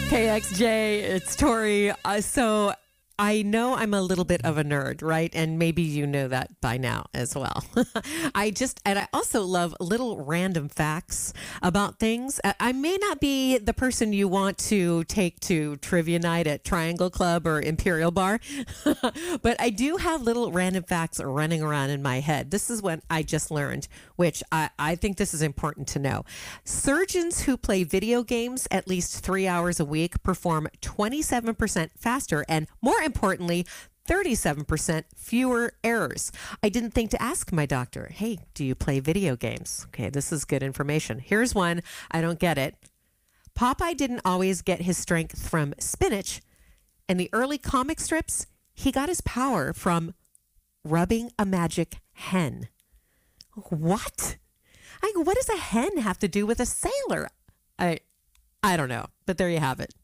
KXJ, it's Tori. So I know I'm a little bit of a nerd, right? And maybe you know that by now as well. I also love little random facts about things. I may not be the person you want to take to trivia night at Triangle Club or Imperial Bar, but I do have little random facts running around in my head. This is what I just learned, which I think this is important to know. Surgeons who play video games at least 3 hours a week perform 27% faster and more importantly, 37% fewer errors. I didn't think to ask my doctor, hey, do you play video games? Okay, this is good information. Here's one. I don't get it. Popeye didn't always get his strength from spinach. In the early comic strips, he got his power from rubbing a magic hen. What? What does a hen have to do with a sailor? I don't know, but there you have it.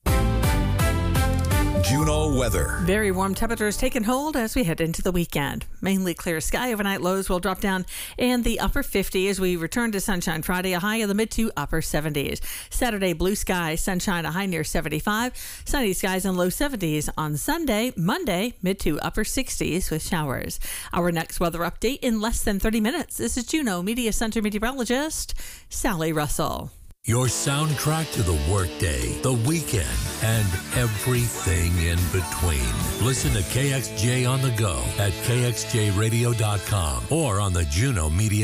Juno weather. Very warm temperatures taking hold as we head into the weekend. Mainly clear sky. Overnight lows will drop down in the upper 50s as we return to sunshine Friday, a high in the mid to upper 70s. Saturday, blue sky, sunshine, a high near 75. Sunny skies and low 70s on Sunday. Monday, mid to upper 60s with showers. Our next weather update in less than 30 minutes. This is Juno Media Center meteorologist Sally Russell. Your soundtrack to the workday, the weekend, and everything in between. Listen to KXJ on the go at kxjradio.com or on the Juno Media